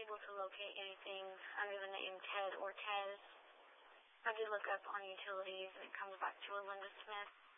able to locate anything under the name Ted or Tez. I did look up on utilities, and it comes back to a Linda Smith.